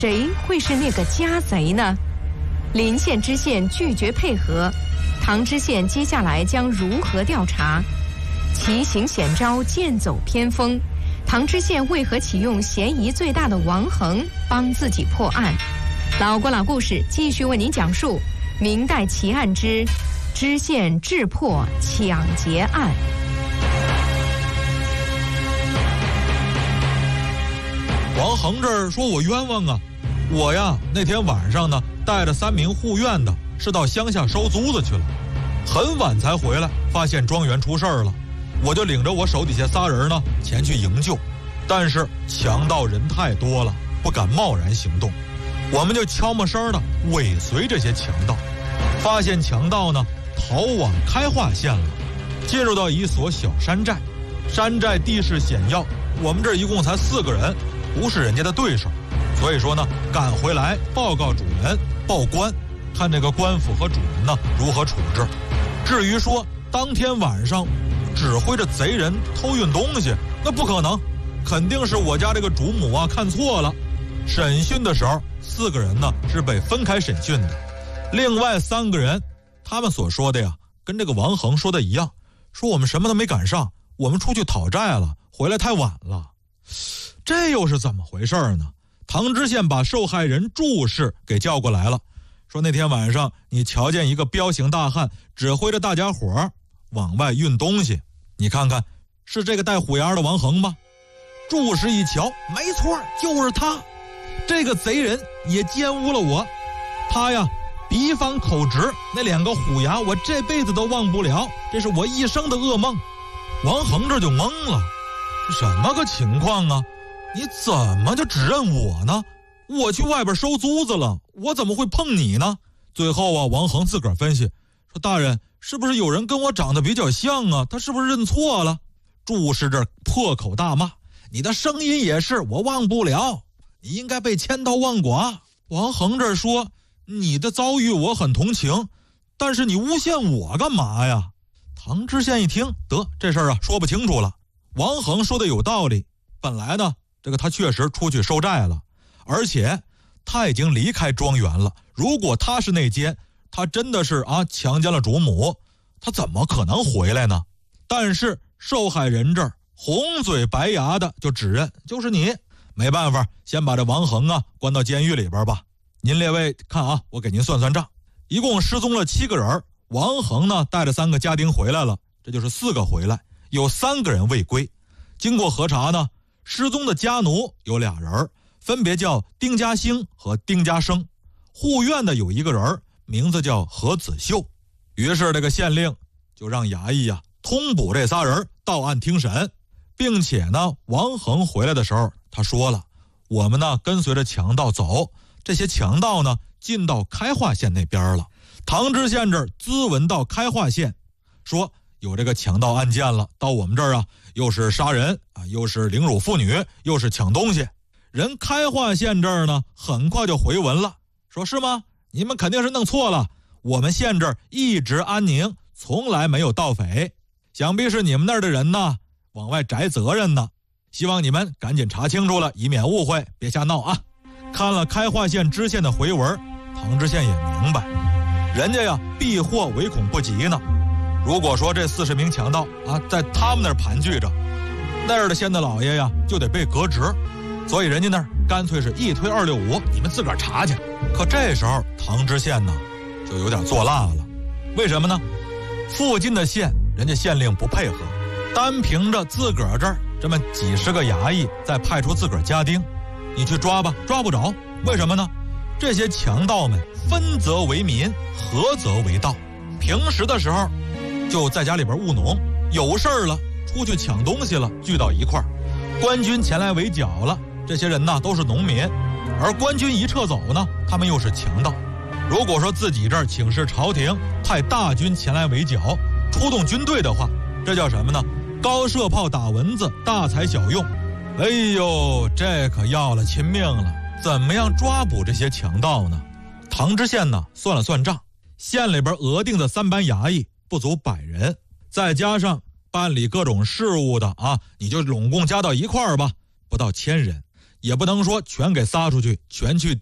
谁会是那个家贼呢？临县知县拒绝配合，唐知县接下来将如何调查？奇行险招，剑走偏锋，唐知县为何启用嫌疑最大的王衡帮自己破案？老郭老故事继续为您讲述明代奇案之知县智破抢劫案。 王衡这儿说我冤枉啊，我呀那天晚上呢带着3名护院的是到乡下收租子去了，很晚才回来，发现庄园出事儿了，我就领着我手底下仨人呢前去营救，但是强盗人太多了，不敢贸然行动，我们就悄没声的尾随这些强盗，发现强盗呢逃往开化县了，进入到一所小山寨，山寨地势险要，我们这一共才4个人，不是人家的对手，所以说呢赶回来报告主人报官，看这个官府和主人呢如何处置。至于说当天晚上指挥着贼人偷运东西，那不可能，肯定是我家这个主母啊看错了。审讯的时候4个人呢是被分开审讯的，另外3个人他们所说的呀跟这个王衡说的一样，说我们什么都没赶上，我们出去讨债了，回来太晚了。这又是怎么回事呢？唐知县把受害人祝氏给叫过来了，说那天晚上你瞧见一个彪形大汉指挥着大家伙往外运东西，你看看是这个带虎牙的王衡吗？祝氏一瞧，没错，就是他，这个贼人也奸污了我，他呀鼻方口直，那2个虎牙我这辈子都忘不了，这是我一生的噩梦。王衡这就懵了，这什么个情况啊？你怎么就指认我呢？我去外边收租子了，我怎么会碰你呢？最后啊，王衡自个儿分析说，大人是不是有人跟我长得比较像啊？他是不是认错了？祝氏这破口大骂，你的声音也是，我忘不了，你应该被千刀万剐。王衡这说，你的遭遇我很同情，但是你诬陷我干嘛呀？唐知县一听，得这事儿啊说不清楚了。王衡说的有道理，本来呢这个他确实出去收债了，而且他已经离开庄园了，如果他是内奸，他真的是强奸了主母，他怎么可能回来呢？但是受害人这儿红嘴白牙的就指认就是你，没办法，先把这王衡关到监狱里边吧。您列位看我给您算算账，一共失踪了7个人，王衡呢带着3个家丁回来了，这就是4个回来，有3个人未归。经过核查呢，失踪的家奴有2人，分别叫丁家兴和丁家生，护院的有1个人，名字叫何子秀。于是这个县令就让衙役通捕这仨人到案听审，并且呢王衡回来的时候他说了，我们呢跟随着强盗走，这些强盗呢进到开化县那边了。唐知县这儿咨文到开化县，说有这个强盗案件了，到我们这儿又是杀人又是凌辱妇女，又是抢东西。人开化县这儿呢很快就回文了，说是吗？你们肯定是弄错了，我们县这儿一直安宁，从来没有盗匪，想必是你们那儿的人呢往外摘责任呢，希望你们赶紧查清楚了，以免误会，别瞎闹啊。看了开化县知县的回文，唐知县也明白，人家避祸唯恐不及呢。如果说这40名强盗在他们那儿盘踞着，那儿的县的老爷就得被革职，所以人家那儿干脆是一推265，你们自个儿查去。可这时候唐知县呢就有点作辣了，为什么呢？附近的县人家县令不配合，单凭着自个儿这儿这么几十个衙役再派出自个儿家丁，你去抓吧，抓不着。为什么呢？这些强盗们分则为民，合则为盗，平时的时候就在家里边务农，有事儿了出去抢东西了，聚到一块儿，官军前来围剿了，这些人都是农民，而官军一撤走呢，他们又是强盗。如果说自己这儿请示朝廷，派大军前来围剿，出动军队的话，这叫什么呢？高射炮打蚊子，大材小用。哎呦，这可要了亲命了，怎么样抓捕这些强盗呢？唐知县呢算了算账，县里边额定的3班衙役不足100人，再加上办理各种事务的你就拢共加到一块儿吧，不到1000人。 也不能说全给撒出去，全去